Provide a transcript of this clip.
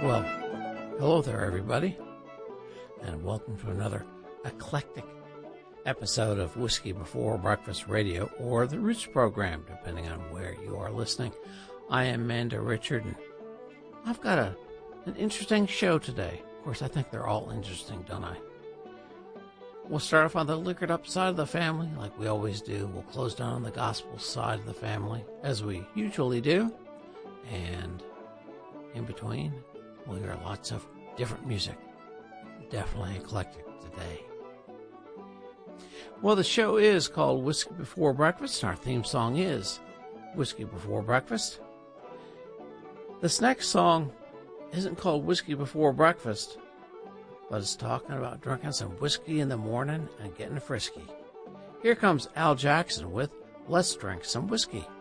Well, hello there, everybody, and welcome to another eclectic episode of Whiskey Before Breakfast Radio, or the Roots program, depending on where you are listening. I am Manda Richard, and I've got an interesting show today. Of course, I think they're all interesting, don't I? We'll start off on the liquored up side of the family, like we always do. We'll close down on the gospel side of the family, as we usually do. And in between, we'll hear lots of different music. Definitely eclectic today. Well, the show is called Whiskey Before Breakfast. Our theme song is Whiskey Before Breakfast. This next song isn't called Whiskey Before Breakfast, but it's talking about drinking some whiskey in the morning and getting frisky. Here comes Al Jackson with Let's Drink Some Whiskey.